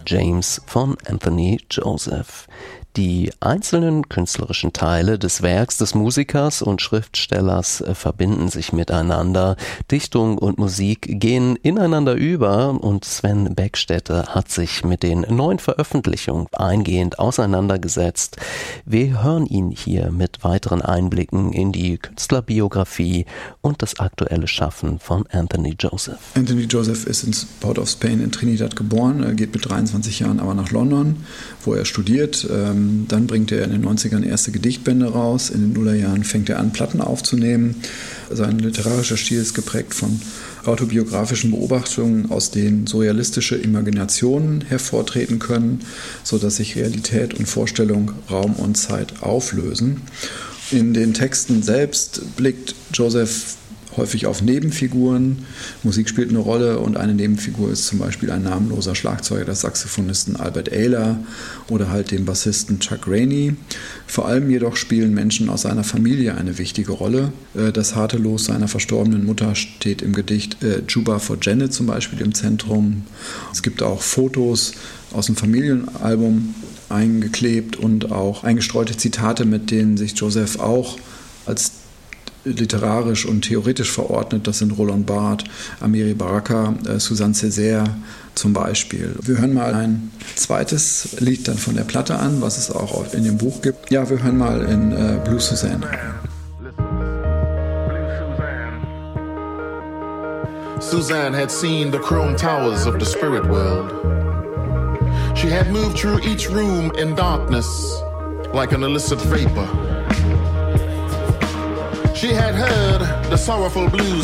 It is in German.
James von Anthony Joseph. Die einzelnen künstlerischen Teile des Werks des Musikers und Schriftstellers verbinden sich miteinander. Dichtung und Musik gehen ineinander über und Sven Beckstätte hat sich mit den neuen Veröffentlichungen eingehend auseinandergesetzt. Wir hören ihn hier mit weiteren Einblicken in die Künstlerbiografie und das aktuelle Schaffen von Anthony Joseph. Anthony Joseph ist in Port of Spain in Trinidad geboren, er geht mit 23 Jahren aber nach London, wo er studiert. Dann bringt er in den 90ern erste Gedichtbände raus. In den Nullerjahren fängt er an, Platten aufzunehmen. Sein literarischer Stil ist geprägt von autobiografischen Beobachtungen, aus denen surrealistische Imaginationen hervortreten können, sodass sich Realität und Vorstellung, Raum und Zeit auflösen. In den Texten selbst blickt Joseph häufig auf Nebenfiguren. Musik spielt eine Rolle und eine Nebenfigur ist zum Beispiel ein namenloser Schlagzeuger des Saxophonisten Albert Ayler oder halt dem Bassisten Chuck Rainey. Vor allem jedoch spielen Menschen aus seiner Familie eine wichtige Rolle. Das harte Los seiner verstorbenen Mutter steht im Gedicht Juba for Janet zum Beispiel im Zentrum. Es gibt auch Fotos aus dem Familienalbum eingeklebt und auch eingestreute Zitate, mit denen sich Joseph auch als literarisch und theoretisch verordnet. Das sind Roland Barthes, Amiri Baraka, Suzanne Césaire zum Beispiel. Wir hören mal ein zweites Lied dann von der Platte an, was es auch in dem Buch gibt. Ja, wir hören mal in Blue Suzanne. Suzanne had seen the chrome towers of the spirit world. She had moved through each room in darkness like an illicit vapor. She had heard the sorrowful blues